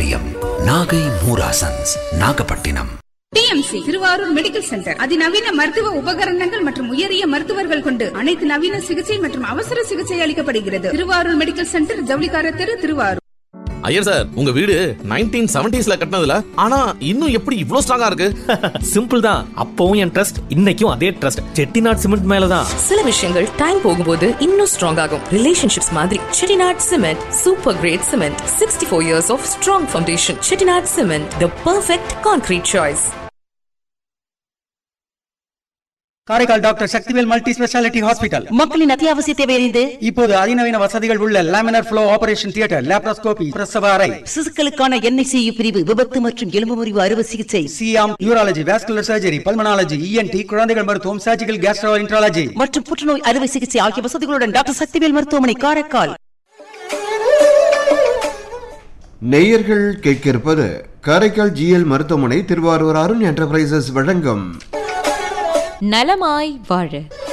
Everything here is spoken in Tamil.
நிலையம், Nagai Moorasons, Nagapattinam. TMC Thiruvarur medical centre அதிநவீன மருத்துவ உபகரணங்கள் மற்றும் உயரிய மருத்துவர்கள் கொண்டு அனைத்து நவீன சிகிச்சை மற்றும் அவசர சிகிச்சை அளிக்கப்படுகிறது. திருவாரூர் மெடிக்கல் சென்டர், ஜவுளிக்கார தெரு, திருவாரூர். ஐயர் சார், உங்க வீடு 1970s கட்டினதுல ஆனா இன்னும் எப்படி இவ்ளோ ஸ்ட்ராங்கா இருக்கு? சிம்பிள் தான். அப்பவும் என் ட்ரஸ்ட், இன்னைக்கும் அதே ட்ரஸ்ட். செட்டிநாட் சிமெண்ட் மேலதான். சில விஷயங்கள் டைம் போகும்போது இன்னும் ஸ்ட்ராங் ஆகும். ரிலேஷன்ஷிப்ஸ் மாதிரி Chettinad cement super great cement. 64 years of strong foundation. Chettinad cement, the perfect concrete choice. Karaikal doctor Sakthivel multi speciality hospital. மக்களின் அத்தியாவசிய தேவையறிந்து இப்போது அதிநவீன வசதிகள் உள்ள laminar flow operation theatre, laparoscopy, பிரசவ அறை, சிசுக்களுக்கான NICU பிரிவு, விபத்து மற்றும் எலும்பு முறிவு அறுவை சிகிச்சை, Siam, urology, vascular surgery, pulmonology, ENT, குழந்தைகள் மருத்துவம், சர்ஜிக்கல் கேஸ்ட்ரோஎன்டராலஜி மற்றும் புற்றுநோய் அறுவை சிகிச்சை ஆகிய வசதிகளுடன் டாக்டர் சக்திவேல் மருத்துவமனை, காரைக்கால். நேயர்கள் கேட்க இருப்பது காரைக்கால் GL மருத்துவமனை, திருவாரூர் அருண் என்டர்பிரைசஸ் வழங்கும் நலமாய் வாழ.